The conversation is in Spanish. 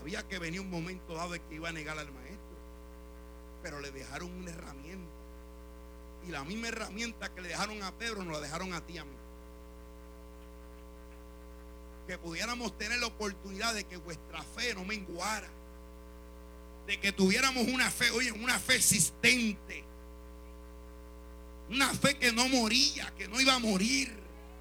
sabía que venía un momento dado de que iba a negar al maestro, pero le dejaron una herramienta. Y la misma herramienta que le dejaron a Pedro nos la dejaron a ti y a mí. Que pudiéramos tener la oportunidad de que vuestra fe no menguara, de que tuviéramos una fe, oye, una fe existente, una fe que no moría, que no iba a morir.